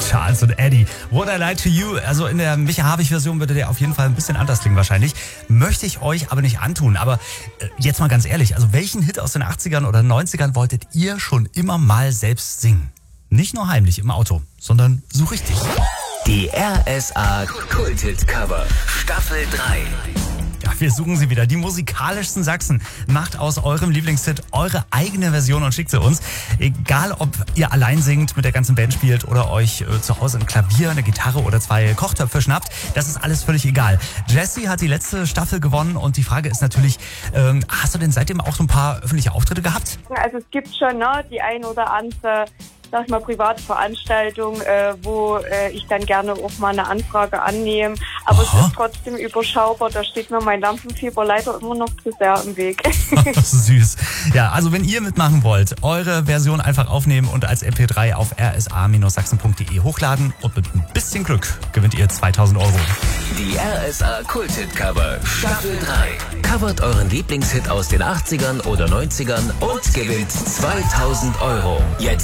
Charles und Eddie. What I Lie to You. Also in der Micha Havig-Version würde der auf jeden Fall ein bisschen anders klingen wahrscheinlich. Möchte ich euch aber nicht antun. Aber jetzt mal ganz ehrlich, also welchen Hit aus den 80ern oder 90ern wolltet ihr schon immer mal selbst singen? Nicht nur heimlich im Auto, sondern so richtig. Die RSA Kult-Hit Cover Staffel 3. Ja, wir suchen sie wieder. Die musikalischsten Sachsen. Macht aus eurem Lieblingshit eure eigene Version und schickt sie uns. Egal, ob ihr allein singt, mit der ganzen Band spielt oder euch zu Hause ein Klavier, eine Gitarre oder 2 Kochtöpfe schnappt. Das ist alles völlig egal. Jessie hat die letzte Staffel gewonnen und die Frage ist natürlich, hast du denn seitdem auch so ein paar öffentliche Auftritte gehabt? Also es gibt schon die ein oder andere, sag ich mal, private Veranstaltung, wo ich dann gerne auch mal eine Anfrage annehme. Aber es ist trotzdem überschaubar. Da steht mir mein Lampenfieber leider immer noch zu sehr im Weg. Süß. Ja, also wenn ihr mitmachen wollt, eure Version einfach aufnehmen und als MP3 auf rsa-sachsen.de hochladen und mit ein bisschen Glück gewinnt ihr 2.000 Euro. Die RSA Kult-Hit Cover Staffel 3. Covert euren Lieblingshit aus den 80ern oder 90ern und gewinnt 2.000 Euro. Jetzt